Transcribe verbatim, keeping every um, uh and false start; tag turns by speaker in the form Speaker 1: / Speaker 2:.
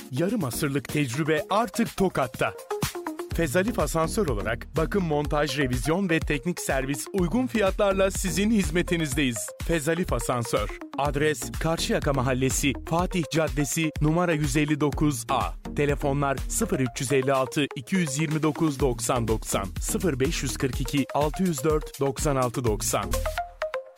Speaker 1: Yarım asırlık tecrübe artık Tokat'ta. Fezalif Asansör olarak bakım, montaj, revizyon ve teknik servis uygun fiyatlarla sizin hizmetinizdeyiz. Fezalif Asansör. Adres Karşıyaka Mahallesi, Fatih Caddesi, numara yüz elli dokuz A. Telefonlar sıfır üç elli altı iki yirmi dokuz doksan doksan, sıfır beş kırk iki altı yüz dört doksan altı doksan.